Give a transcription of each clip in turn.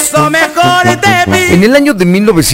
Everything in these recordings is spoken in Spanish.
eso mejor te vi. En el año de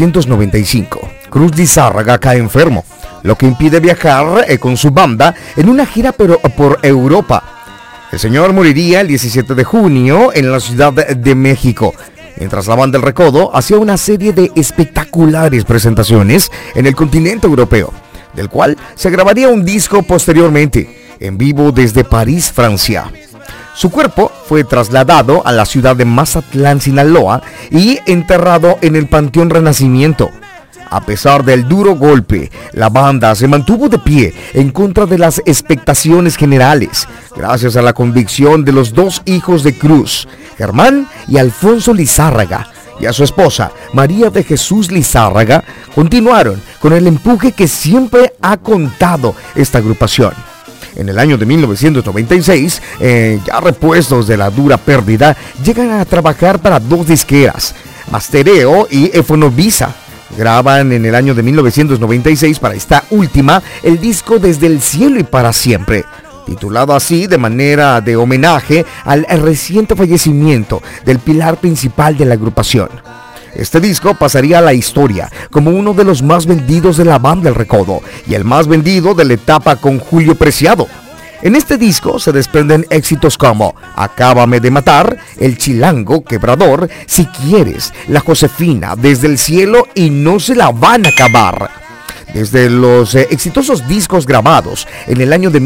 1995, Cruz Lizárraga cae enfermo, lo que impide viajar con su banda en una gira por Europa. El señor moriría el 17 de junio en la Ciudad de México, mientras la banda El Recodo hacía una serie de espectaculares presentaciones en el continente europeo, del cual se grabaría un disco posteriormente, en vivo desde París, Francia. Su cuerpo fue trasladado a la ciudad de Mazatlán, Sinaloa, y enterrado en el Panteón Renacimiento. A pesar del duro golpe, la banda se mantuvo de pie en contra de las expectaciones generales, gracias a la convicción de los dos hijos de Cruz, Germán y Alfonso Lizárraga, y a su esposa, María de Jesús Lizárraga. Continuaron con el empuje que siempre ha contado esta agrupación. En el año de 1996, ya repuestos de la dura pérdida, llegan a trabajar para dos disqueras, Mastereo y Fonovisa. Graban en el año de 1996 para esta última el disco Desde el Cielo y para Siempre, titulado así de manera de homenaje al reciente fallecimiento del pilar principal de la agrupación. Este disco pasaría a la historia como uno de los más vendidos de la banda El Recodo y el más vendido de la etapa con Julio Preciado. En este disco se desprenden éxitos como Acábame de Matar, El Chilango, Quebrador, Si Quieres, La Josefina, Desde el Cielo y No Se La Van a Acabar. Desde los exitosos discos grabados en el año de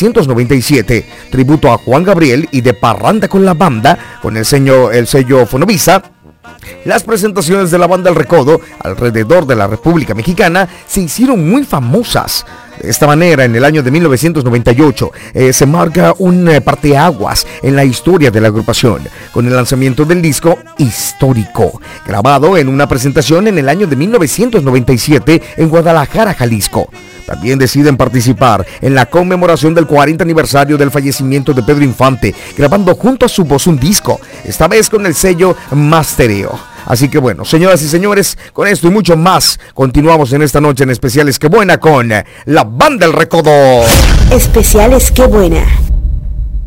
1997, tributo a Juan Gabriel y De Parranda con la Banda, con el sello Fonovisa, las presentaciones de la banda El Recodo alrededor de la República Mexicana se hicieron muy famosas. De esta manera, en el año de 1998 se marca un parteaguas en la historia de la agrupación, con el lanzamiento del disco Histórico, grabado en una presentación en el año de 1997 en Guadalajara, Jalisco. También deciden participar en la conmemoración del 40 aniversario del fallecimiento de Pedro Infante, grabando junto a su voz un disco, esta vez con el sello Mastereo. Así que bueno, señoras y señores, con esto y mucho más, continuamos en esta noche en Especiales Qué Buena con la banda El Recodo. Especiales Qué Buena.